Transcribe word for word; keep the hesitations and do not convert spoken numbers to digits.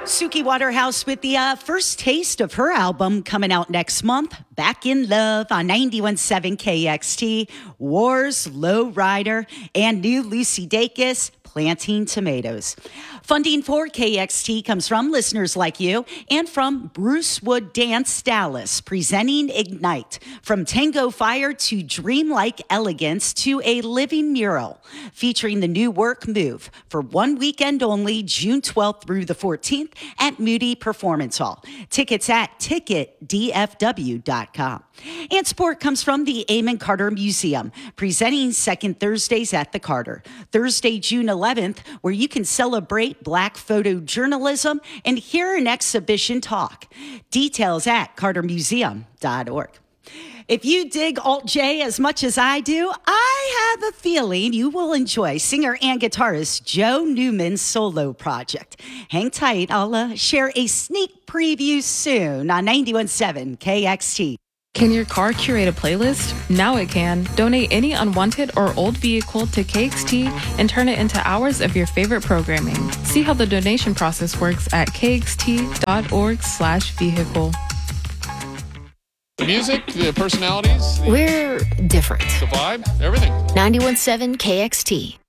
Suki Waterhouse with the uh, first taste of her album coming out next month, Back in Love on ninety-one point seven K X T, Wars, Low Rider, and new Lucy Dacus, Planting Tomatoes. Funding for K X T comes from listeners like you and from Bruce Wood Dance Dallas, presenting Ignite. From Tango Fire to Dreamlike Elegance to a living mural, featuring the new work Move for one weekend only, June twelfth through the fourteenth at Moody Performance Hall. Tickets at ticket d f w dot com. And support comes from the Amon Carter Museum, presenting Second Thursdays at the Carter. Thursday, June eleventh, where you can celebrate Black photojournalism and hear an exhibition talk. Details at carter museum dot org. If you dig Alt J as much as I do, I have a feeling you will enjoy singer and guitarist Joe Newman's solo project. Hang tight, I'll uh, share a sneak preview soon on ninety-one point seven K X T. Can your car curate a playlist? Now it can. Donate any unwanted or old vehicle to K X T and turn it into hours of your favorite programming. See how the donation process works at k x t dot org slash vehicle. The music, the personalities. The, We're different. the vibe, everything. ninety-one point seven K X T.